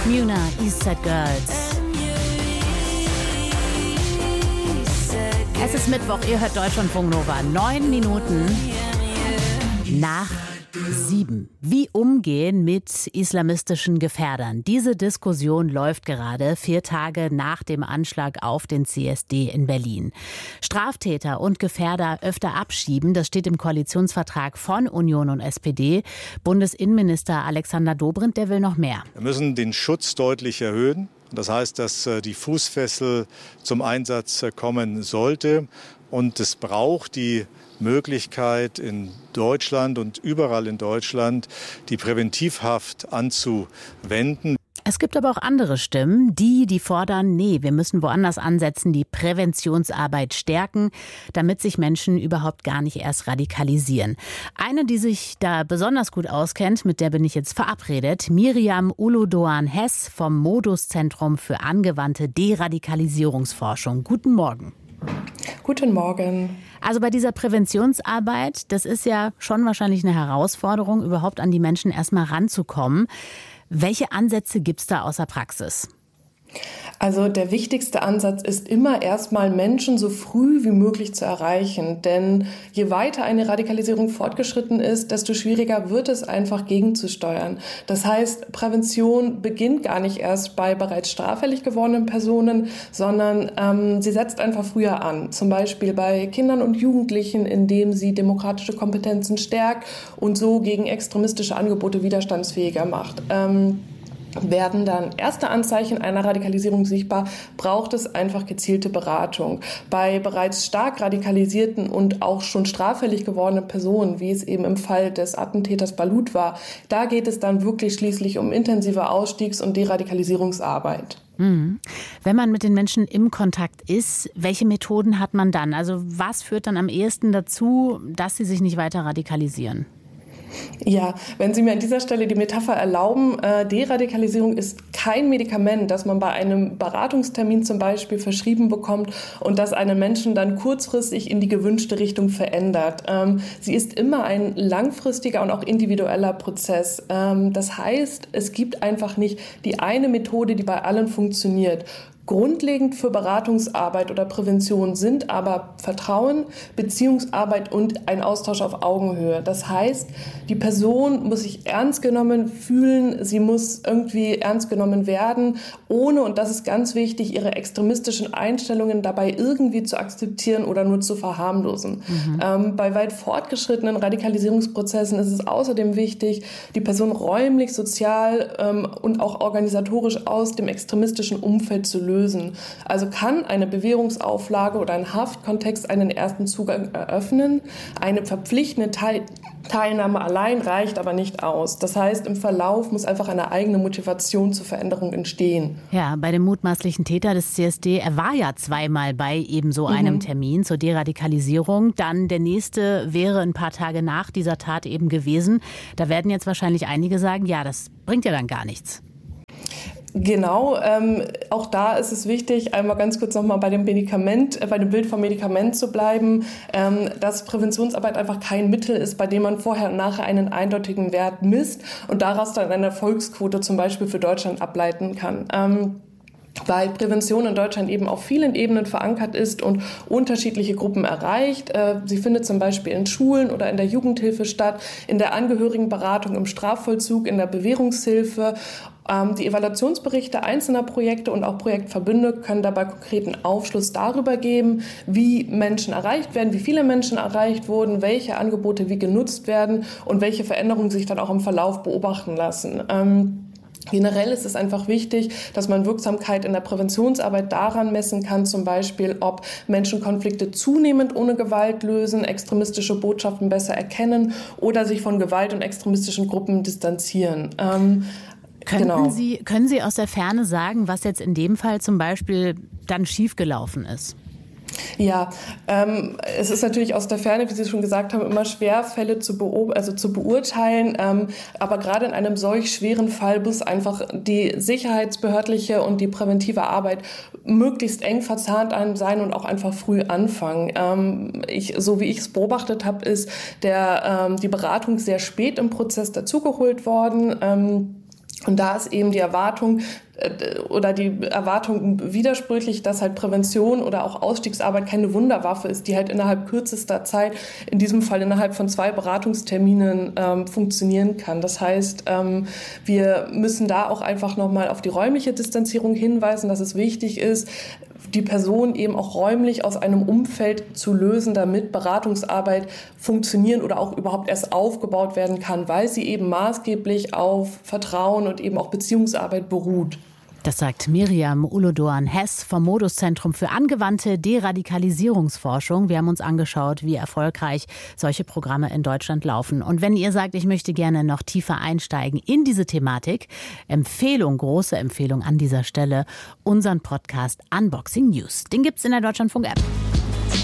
Muna, East Side Girls. Es ist Mittwoch, ihr hört Deutschlandfunk Nova. 9 Minuten nach 7. Wie umgehen mit islamistischen Gefährdern? Diese Diskussion läuft gerade 4 Tage nach dem Anschlag auf den CSD in Berlin. Straftäter und Gefährder öfter abschieben, das steht im Koalitionsvertrag von Union und SPD. Bundesinnenminister Alexander Dobrindt, der will noch mehr. Wir müssen den Schutz deutlich erhöhen. Das heißt, dass die Fußfessel zum Einsatz kommen sollte. Und es braucht die Möglichkeit in Deutschland und überall in Deutschland die Präventivhaft anzuwenden. Es gibt aber auch andere Stimmen, die fordern, nee, wir müssen woanders ansetzen, die Präventionsarbeit stärken, damit sich Menschen überhaupt gar nicht erst radikalisieren. Eine, die sich da besonders gut auskennt, mit der bin ich jetzt verabredet, Miriam Uludoan-Hess vom Modus-Zentrum für angewandte Deradikalisierungsforschung. Guten Morgen. Guten Morgen. Also bei dieser Präventionsarbeit, das ist ja schon wahrscheinlich eine Herausforderung, überhaupt an die Menschen erstmal ranzukommen. Welche Ansätze gibt es da aus der Praxis? Also der wichtigste Ansatz ist immer erstmal Menschen so früh wie möglich zu erreichen. Denn je weiter eine Radikalisierung fortgeschritten ist, desto schwieriger wird es einfach gegenzusteuern. Das heißt, Prävention beginnt gar nicht erst bei bereits straffällig gewordenen Personen, sondern sie setzt einfach früher an. Zum Beispiel bei Kindern und Jugendlichen, indem sie demokratische Kompetenzen stärkt und so gegen extremistische Angebote widerstandsfähiger macht. Werden dann erste Anzeichen einer Radikalisierung sichtbar, braucht es einfach gezielte Beratung. Bei bereits stark radikalisierten und auch schon straffällig gewordenen Personen, wie es eben im Fall des Attentäters Balut war, da geht es dann wirklich schließlich um intensive Ausstiegs- und Deradikalisierungsarbeit. Wenn man mit den Menschen im Kontakt ist, welche Methoden hat man dann? Also was führt dann am ehesten dazu, dass sie sich nicht weiter radikalisieren? Ja, wenn Sie mir an dieser Stelle die Metapher erlauben, Deradikalisierung ist kein Medikament, das man bei einem Beratungstermin zum Beispiel verschrieben bekommt und das einen Menschen dann kurzfristig in die gewünschte Richtung verändert. Sie ist immer ein langfristiger und auch individueller Prozess. Das heißt, es gibt einfach nicht die eine Methode, die bei allen funktioniert. Grundlegend für Beratungsarbeit oder Prävention sind aber Vertrauen, Beziehungsarbeit und ein Austausch auf Augenhöhe. Das heißt, die Person muss sich ernst genommen fühlen, sie muss irgendwie ernst genommen werden, ohne, und das ist ganz wichtig, ihre extremistischen Einstellungen dabei irgendwie zu akzeptieren oder nur zu verharmlosen. Bei weit fortgeschrittenen Radikalisierungsprozessen ist es außerdem wichtig, die Person räumlich, sozial und auch organisatorisch aus dem extremistischen Umfeld zu lösen. Also kann eine Bewährungsauflage oder ein Haftkontext einen ersten Zugang eröffnen. Eine verpflichtende Teilnahme allein reicht aber nicht aus. Das heißt, im Verlauf muss einfach eine eigene Motivation zur Veränderung entstehen. Ja, bei dem mutmaßlichen Täter des CSD, er war ja zweimal bei eben so einem Termin zur Deradikalisierung. Dann der nächste wäre ein paar Tage nach dieser Tat eben gewesen. Da werden jetzt wahrscheinlich einige sagen, ja, das bringt ja dann gar nichts. Genau, auch da ist es wichtig, einmal ganz kurz nochmal bei dem Bild vom Medikament zu bleiben, dass Präventionsarbeit einfach kein Mittel ist, bei dem man vorher und nachher einen eindeutigen Wert misst und daraus dann eine Erfolgsquote zum Beispiel für Deutschland ableiten kann. Weil Prävention in Deutschland eben auf vielen Ebenen verankert ist und unterschiedliche Gruppen erreicht. Sie findet zum Beispiel in Schulen oder in der Jugendhilfe statt, in der Angehörigenberatung, im Strafvollzug, in der Bewährungshilfe. Die Evaluationsberichte einzelner Projekte und auch Projektverbünde können dabei konkreten Aufschluss darüber geben, wie Menschen erreicht werden, wie viele Menschen erreicht wurden, welche Angebote wie genutzt werden und welche Veränderungen sich dann auch im Verlauf beobachten lassen. Generell ist es einfach wichtig, dass man Wirksamkeit in der Präventionsarbeit daran messen kann, zum Beispiel, ob Menschen Konflikte zunehmend ohne Gewalt lösen, extremistische Botschaften besser erkennen oder sich von Gewalt und extremistischen Gruppen distanzieren. Können Sie aus der Ferne sagen, was jetzt in dem Fall zum Beispiel dann schiefgelaufen ist? Ja, es ist natürlich aus der Ferne, wie Sie schon gesagt haben, immer schwer, Fälle zu beurteilen. Aber gerade in einem solch schweren Fall muss einfach die sicherheitsbehördliche und die präventive Arbeit möglichst eng verzahnt sein und auch einfach früh anfangen. So wie ich es beobachtet habe, ist die Beratung sehr spät im Prozess dazugeholt worden. Und da ist eben die Erwartung widersprüchlich, dass halt Prävention oder auch Ausstiegsarbeit keine Wunderwaffe ist, die halt innerhalb kürzester Zeit, in diesem Fall innerhalb von 2 Beratungsterminen, funktionieren kann. Das heißt, wir müssen da auch einfach nochmal auf die räumliche Distanzierung hinweisen, dass es wichtig ist, die Person eben auch räumlich aus einem Umfeld zu lösen, damit Beratungsarbeit funktionieren oder auch überhaupt erst aufgebaut werden kann, weil sie eben maßgeblich auf Vertrauen und eben auch Beziehungsarbeit beruht. Das sagt Miriam Uludoan-Hess vom Moduszentrum für angewandte Deradikalisierungsforschung. Wir haben uns angeschaut, wie erfolgreich solche Programme in Deutschland laufen. Und wenn ihr sagt, ich möchte gerne noch tiefer einsteigen in diese Thematik, große Empfehlung an dieser Stelle, unseren Podcast Unboxing News. Den gibt's in der Deutschlandfunk-App.